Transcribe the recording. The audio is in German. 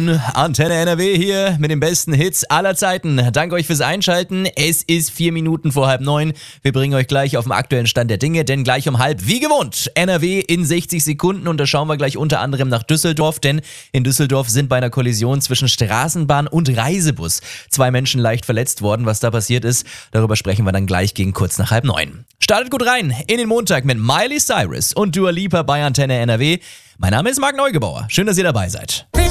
Morgen, Antenne NRW hier mit den besten Hits aller Zeiten. Danke euch fürs Einschalten. Es ist 4 Minuten vor 8:30. Wir bringen euch gleich auf den aktuellen Stand der Dinge, denn gleich um halb, wie gewohnt, NRW in 60 Sekunden. Und da schauen wir gleich unter anderem nach Düsseldorf, denn in Düsseldorf sind bei einer Kollision zwischen Straßenbahn und Reisebus 2 Menschen leicht verletzt worden. Was da passiert ist, darüber sprechen wir dann gleich gegen kurz nach 8:30. Startet gut rein in den Montag mit Miley Cyrus und Dua Lipa bei Antenne NRW. Mein Name ist Marc Neugebauer. Schön, dass ihr dabei seid.